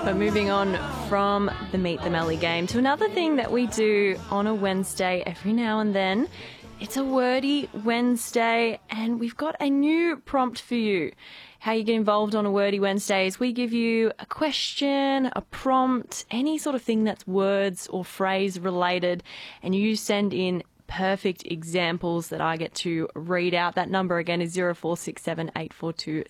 But moving on from the Meet the Melly game to another thing that we do on a Wednesday every now and then. It's a Wordy Wednesday, and we've got a new prompt for you. How you get involved on a Wordy Wednesday is we give you a question, a prompt, any sort of thing that's words or phrase related, and you send in perfect examples that I get to read out. That number again is 0467 842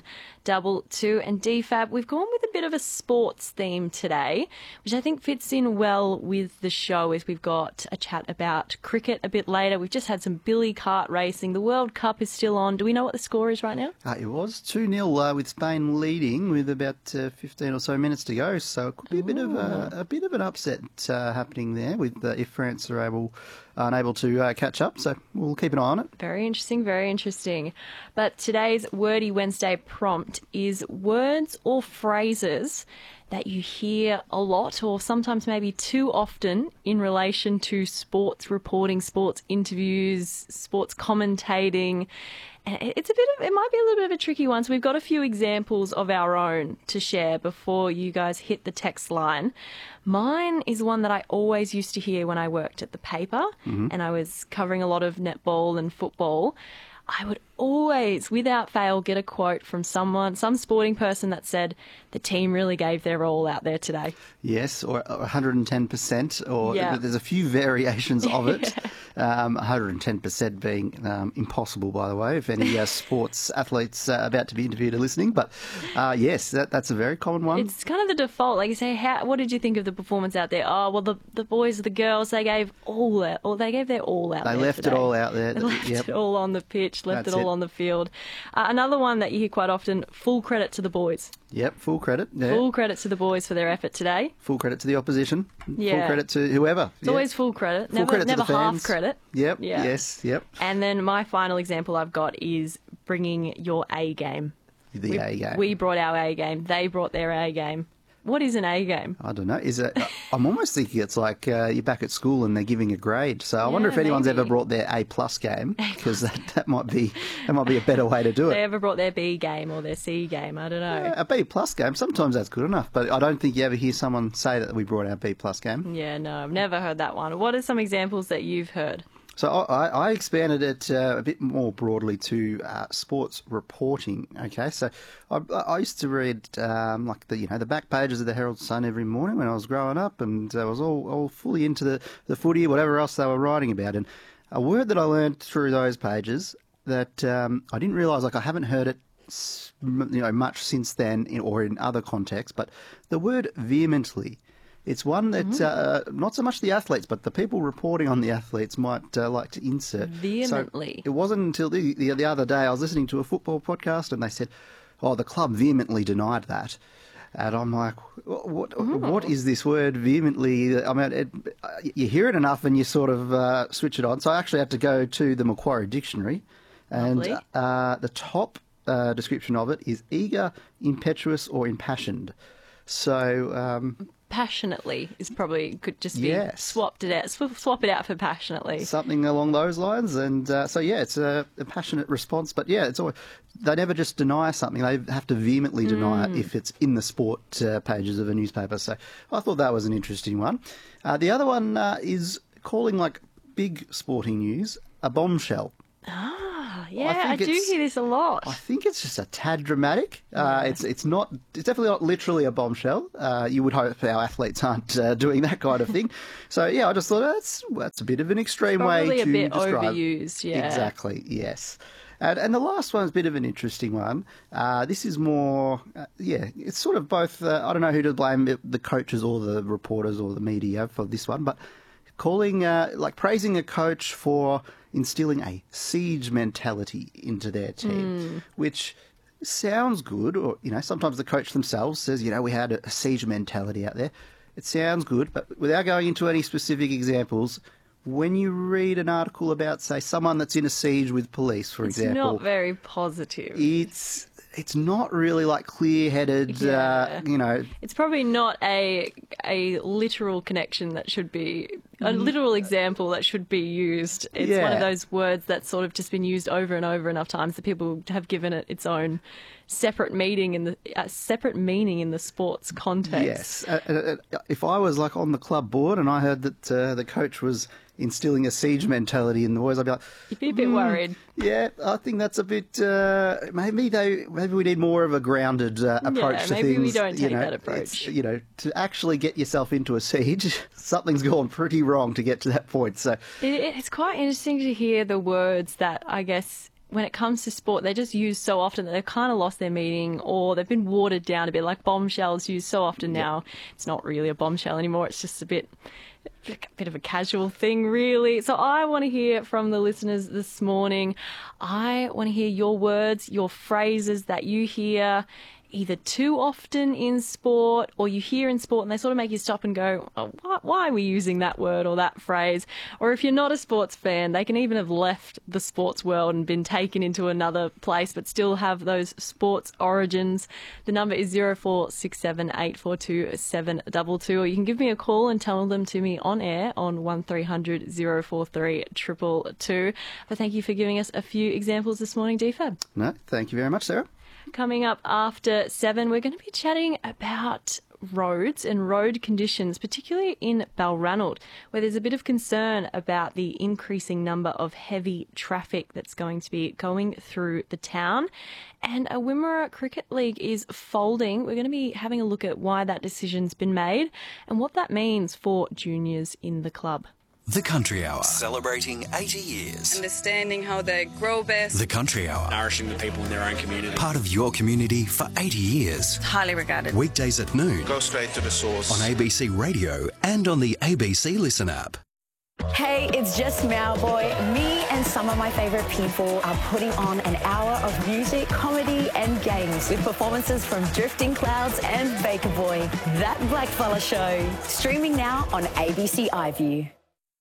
722. And DFAB, we've gone with a bit of a sports theme today, which I think fits in well with the show, as we've got a chat about cricket a bit later. We've just had some billy cart racing. The World Cup is still on. Do we know what the score is right now? It was 2-0 with Spain leading with about 15 or so minutes to go. So it could be a bit of an upset happening there with if France are unable to catch up. So we'll keep an eye on it. Very interesting, very interesting. But today's Wordy Wednesday prompt is words or phrases that you hear a lot or sometimes maybe too often in relation to sports reporting, sports interviews, sports commentating. And it might be a little bit of a tricky one. So we've got a few examples of our own to share before you guys hit the text line. Mine is one that I always used to hear when I worked at the paper and I was covering a lot of netball and football. I would always, without fail, get a quote from some sporting person that said, the team really gave their all out there today. Yes, or 110%, or there's a few variations of it. 110% being impossible, by the way, if any sports athletes about to be interviewed are listening. But yes, that's a very common one. It's kind of the default. Like you say, what did you think of the performance out there? Oh, well, the boys, the girls, they gave they gave their all out there. They left today. it all out there. They left it all on the pitch, left it all on the field. Another one that you hear quite often, full credit to the boys. Yep, full credit. Yeah. Full credit to the boys for their effort today. Full credit to the opposition. Yeah. Full credit to whoever. It's always full credit. Full credit never to the half fans. credit. Yep, Yeah. yes, yep. And then my final example I've got is bringing your A game. A game. We brought our A game. They brought their A game. What is an A game? I don't know. Is it? I'm almost thinking it's like you're back at school and they're giving a grade. So I wonder if anyone's ever brought their A+ game, because that might be a better way to do it. They ever brought their B game or their C game? I don't know. A B+ game. Sometimes that's good enough, but I don't think you ever hear someone say that we brought our B+ game. Yeah, no, I've never heard that one. What are some examples that you've heard? So I expanded it a bit more broadly to sports reporting. Okay, so I used to read like the back pages of the Herald Sun every morning when I was growing up, and I was all fully into the footy, whatever else they were writing about. And a word that I learned through those pages that I didn't realise, like I haven't heard it much since then or in other contexts, but the word vehemently. It's one that not so much the athletes, but the people reporting on the athletes might like to insert. Vehemently. So it wasn't until the other day I was listening to a football podcast and they said, oh, the club vehemently denied that. And I'm like, what is this word vehemently? I mean, you hear it enough and you sort of switch it on. So I actually had to go to the Macquarie Dictionary. And the top description of it is eager, impetuous or impassioned. So... passionately is probably could just be swap it out for passionately. Something along those lines. And it's a passionate response. But it's always, they never just deny something. They have to vehemently deny it if it's in the sport pages of a newspaper. So I thought that was an interesting one. The other one is calling like big sporting news a bombshell. Yeah, I do hear this a lot. I think it's just a tad dramatic. It's definitely not literally a bombshell. You would hope our athletes aren't doing that kind of thing. So I just thought that's a bit of an extreme way to describe. Probably a bit overused. Yeah, exactly. Yes. And the last one's a bit of an interesting one. This is more, it's sort of both. I don't know who to blame, the coaches or the reporters or the media for this one, but calling, praising a coach for instilling a siege mentality into their team, which sounds good. Or, sometimes the coach themselves says, we had a siege mentality out there. It sounds good, but without going into any specific examples, when you read an article about, say, someone that's in a siege with police, for example... It's not very positive. It's not really like clear-headed, It's probably not a literal connection that should be a literal example that should be used. It's one of those words that's sort of just been used over and over enough times that people have given it its own separate meaning in the sports context. Yes. If I was like on the club board and I heard that the coach was instilling a siege mentality in the boys, I'd be like, you'd be a bit worried. Yeah, I think that's a bit. Maybe we need more of a grounded approach to things. Maybe we don't take that approach. To actually get yourself into a siege, something's gone pretty wrong to get to that point. So it's quite interesting to hear the words that I guess, when it comes to sport, they're just used so often that they've kind of lost their meaning, or they've been watered down a bit. Like bombshells used so often now, it's not really a bombshell anymore. It's just a bit of a casual thing, really. So I want to hear from the listeners this morning. I want to hear your words, your phrases that you hear either too often in sport, or you hear in sport and they sort of make you stop and go, oh, why are we using that word or that phrase? Or if you're not a sports fan, they can even have left the sports world and been taken into another place but still have those sports origins. The number is 0467 842 722, or you can give me a call and tell them to me on air on 1300 043 222. But thank you for giving us a few examples this morning, DFAB. No, thank you very much, Sarah. Coming up after 7, we're going to be chatting about roads and road conditions, particularly in Balranald, where there's a bit of concern about the increasing number of heavy traffic that's going to be going through the town. And a Wimmera Cricket League is folding. We're going to be having a look at why that decision's been made and what that means for juniors in the club. The Country Hour, celebrating 80 years. Understanding how they grow best. The Country Hour, nourishing the people in their own community. Part of your community for 80 years. Highly regarded. Weekdays at noon. Go straight to the source. On ABC Radio and on the ABC Listen app. Hey, it's just Mowboy. Me and some of my favourite people are putting on an hour of music, comedy and games with performances from Drifting Clouds and Baker Boy. That Blackfella Show. Streaming now on ABC iView.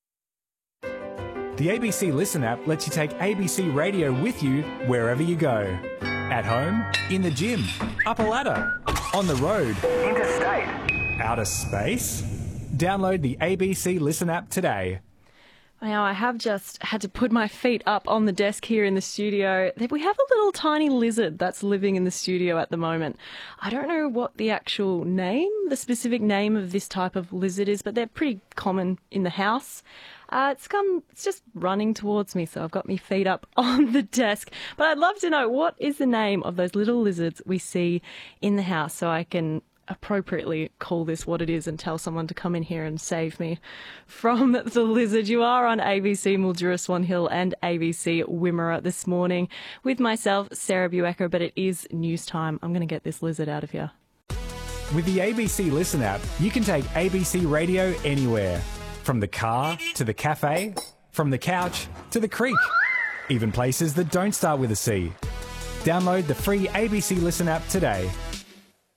The ABC Listen app lets you take ABC Radio with you wherever you go. At home, in the gym, up a ladder, on the road, interstate, outer space. Download the ABC Listen app today. Now, I have just had to put my feet up on the desk here in the studio. We have a little tiny lizard that's living in the studio at the moment. I don't know what the actual name, the specific name of this type of lizard is, but they're pretty common in the house. It's just running towards me, so I've got my feet up on the desk. But I'd love to know, what is the name of those little lizards we see in the house, so I can appropriately call this what it is and tell someone to come in here and save me from the lizard. You are on ABC Mildura Swan Hill and ABC Wimmera this morning with myself, Sarah Buecker, but it is news time. I'm going to get this lizard out of here. With the ABC Listen app, you can take ABC Radio anywhere. From the car to the cafe, from the couch to the creek, even places that don't start with a C. Download the free ABC Listen app today.